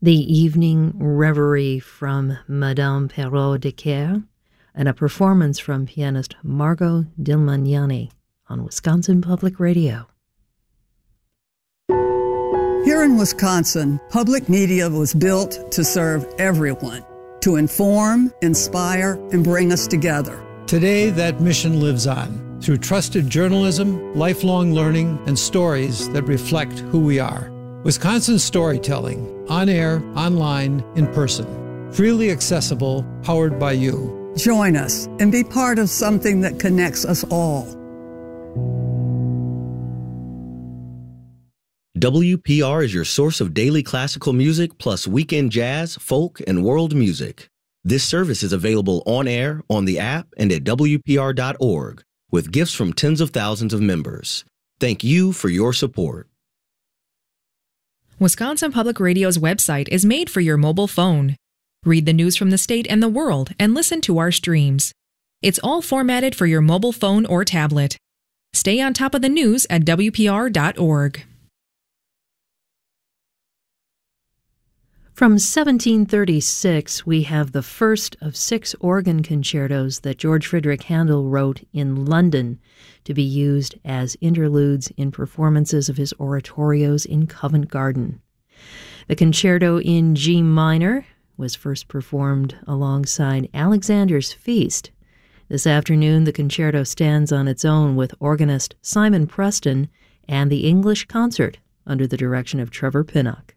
The Evening Reverie from Madame Perrault de Caire, and a performance from pianist Margot Dilmagnani on Wisconsin Public Radio. Here in Wisconsin, public media was built to serve everyone, to inform, inspire, and bring us together. Today, that mission lives on through trusted journalism, lifelong learning, and stories that reflect who we are. Wisconsin storytelling, on air, online, in person. Freely accessible, powered by you. Join us and be part of something that connects us all. WPR is your source of daily classical music plus weekend jazz, folk, and world music. This service is available on air, on the app, and at WPR.org, with gifts from tens of thousands of members. Thank you for your support. Wisconsin Public Radio's website is made for your mobile phone. Read the news from the state and the world and listen to our streams. It's all formatted for your mobile phone or tablet. Stay on top of the news at WPR.org. From 1736, we have the first of 6 organ concertos that George Frideric Handel wrote in London to be used as interludes in performances of his oratorios in Covent Garden. The concerto in G minor was first performed alongside Alexander's Feast. This afternoon, the concerto stands on its own with organist Simon Preston and the English Concert under the direction of Trevor Pinnock.